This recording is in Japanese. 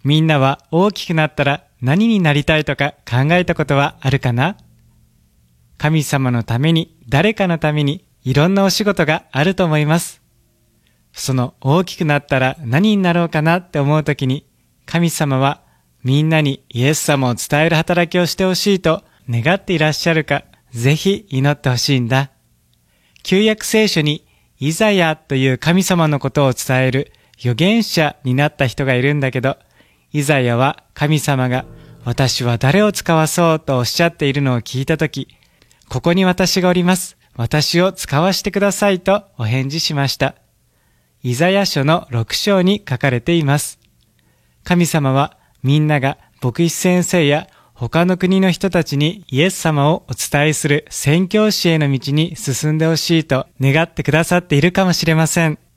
みんなは大きくなったら何になりたいとか考えたことはあるかな？神様のために、誰かのためにいろんなお仕事があると思います。その大きくなったら何になろうかなって思うときに、神様はみんなにイエス様を伝える働きをしてほしいと願っていらっしゃるか、ぜひ祈ってほしいんだ。旧約聖書にイザヤという神様のことを伝える預言者になった人がいるんだけど、イザヤは神様が私は誰を使わそうとおっしゃっているのを聞いたとき、ここに私がおります。私を使わしてくださいとお返事しました。イザヤ書の6章に書かれています。神様はみんなが牧師先生や他の国の人たちにイエス様をお伝えする宣教師への道に進んでほしいと願ってくださっているかもしれません。